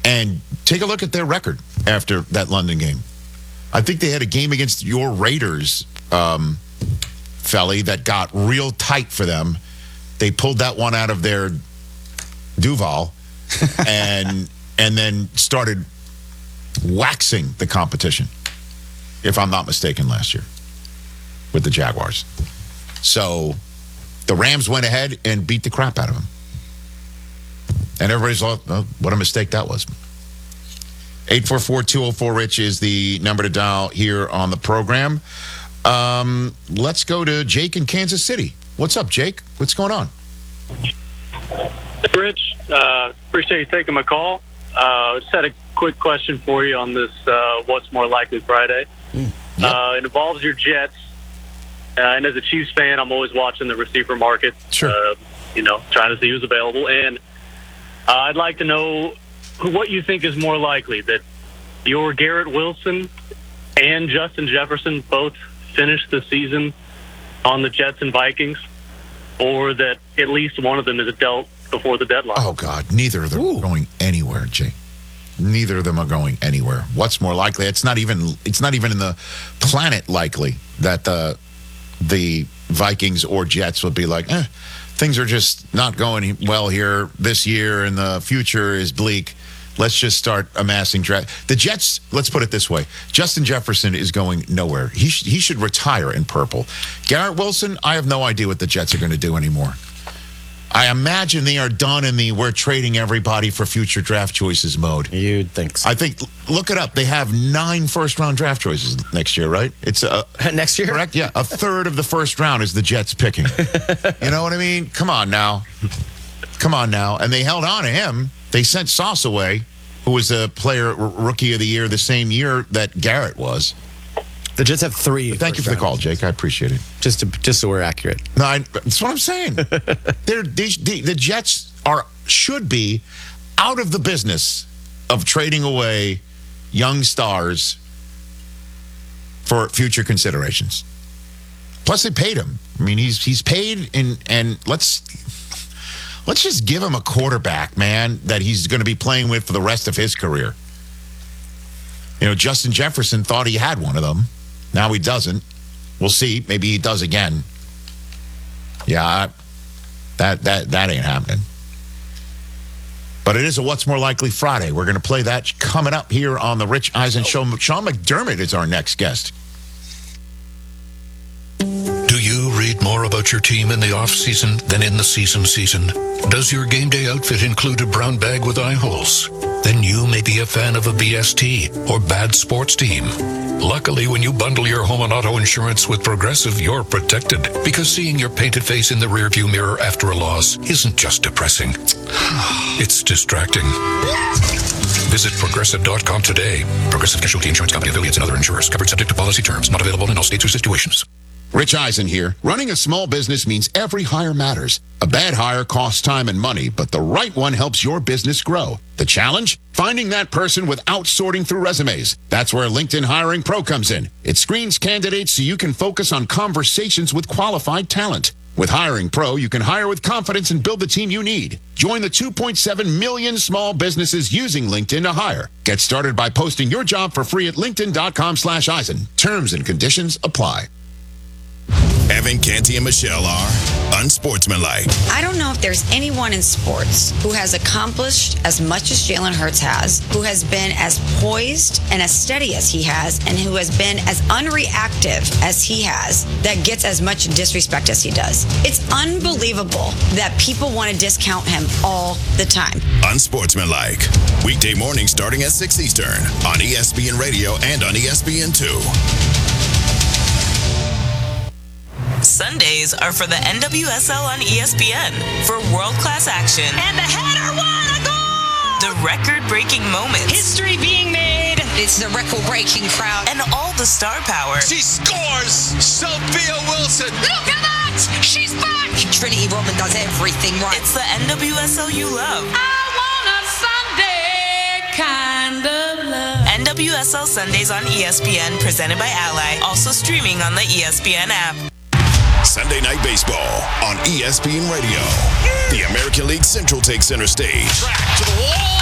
And take a look at their record after that London game. I think they had a game against your Raiders, Felly, that got real tight for them. They pulled that one out of their Duval and then started waxing the competition, if I'm not mistaken, last year with the Jaguars. So the Rams went ahead and beat the crap out of them. And everybody's like, oh, what a mistake that was. 844-204-RICH is the number to dial here on the program. Let's go to Jake in Kansas City. What's up, Jake? What's going on? Rich, appreciate you taking my call. Just had a quick question for you on this What's More Likely Friday. It involves your Jets. And as a Chiefs fan, I'm always watching the receiver market, Sure. Trying to see who's available. And I'd like to know what you think is more likely, that your Garrett Wilson and Justin Jefferson both finish the season on the Jets and Vikings, or that at least one of them is dealt before the deadline. Oh, God. Neither of them are going anywhere, Jake. Neither of them are going anywhere. What's more likely? It's not even in the planet likely that the Vikings or Jets would be like, things are just not going well here this year and the future is bleak. Let's just start amassing draft. The Jets, let's put it this way. Justin Jefferson is going nowhere. He should retire in purple. Garrett Wilson, I have no idea what the Jets are going to do anymore. I imagine they are done in the we're trading everybody for future draft choices mode. You'd think so. I think, look it up. They have 9 first-round draft choices next year, right? It's next year? Correct? Yeah. A third of the first round is the Jets picking. You know what I mean? Come on now. And they held on to him. They sent Sauce away, who was a player rookie of the year the same year that Garrett was. The Jets have 3. But thank you for the call, Jake. I appreciate it. Just so we're accurate. No, that's what I'm saying. The Jets should be out of the business of trading away young stars for future considerations. Plus, they paid him. I mean, he's paid, and let's just give him a quarterback, man, that he's going to be playing with for the rest of his career. Justin Jefferson thought he had one of them. Now he doesn't. We'll see. Maybe he does again. Yeah, that ain't happening. But it is a What's More Likely Friday. We're going to play that coming up here on the Rich Eisen Show. Sean McDermott is our next guest. Do you read more about your team in the off-season than in the season? Does your game day outfit include a brown bag with eye holes? Then you may be a fan of a BST or bad sports team. Luckily, when you bundle your home and auto insurance with Progressive, you're protected, because seeing your painted face in the rearview mirror after a loss isn't just depressing. It's distracting. Visit Progressive.com today. Progressive Casualty Insurance Company, affiliates, and other insurers. Covered subject to policy terms. Not available in all states or situations. Rich Eisen here. Running a small business means every hire matters. A bad hire costs time and money, but the right one helps your business grow. The challenge? Finding that person without sorting through resumes. That's where LinkedIn Hiring Pro comes in. It screens candidates so you can focus on conversations with qualified talent. With Hiring Pro, you can hire with confidence and build the team you need. Join the 2.7 million small businesses using LinkedIn to hire. Get started by posting your job for free at linkedin.com/Eisen. Terms and conditions apply. Evan, Canty, and Michelle are unsportsmanlike. I don't know if there's anyone in sports who has accomplished as much as Jalen Hurts has, who has been as poised and as steady as he has, and who has been as unreactive as he has, that gets as much disrespect as he does. It's unbelievable that people want to discount him all the time. Unsportsmanlike. Weekday mornings starting at 6 Eastern on ESPN Radio and on ESPN2. Sundays are for the NWSL on ESPN for world-class action. And the header won a goal! The record-breaking moments. History being made. It's the record-breaking crowd. And all the star power. She scores! Sophia Wilson! Look at that! She's back! Trinity Rodman does everything right. It's the NWSL you love. I want a Sunday kind of love. NWSL Sundays on ESPN, presented by Ally. Also streaming on the ESPN app. Sunday Night Baseball on ESPN Radio. The American League Central takes center stage. Track to the wall.